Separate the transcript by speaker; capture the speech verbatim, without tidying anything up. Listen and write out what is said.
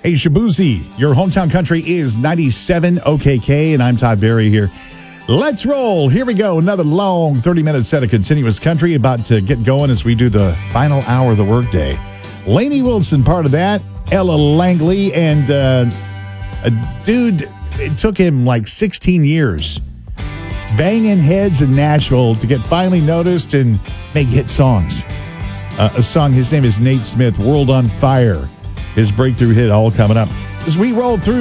Speaker 1: Hey, Shabuzi, your hometown country is ninety-seven O K K, and I'm Todd Berry here. Let's roll. Here we go. Another long thirty-minute set of continuous country about to get going as we do the final hour of the workday. Lainey Wilson, part of that. Ella Langley, and uh, a dude, it took him like sixteen years banging heads in Nashville to get finally noticed and make hit songs. Uh, a song, his name is Nate Smith, World on Fire. His breakthrough hit all coming up as we roll through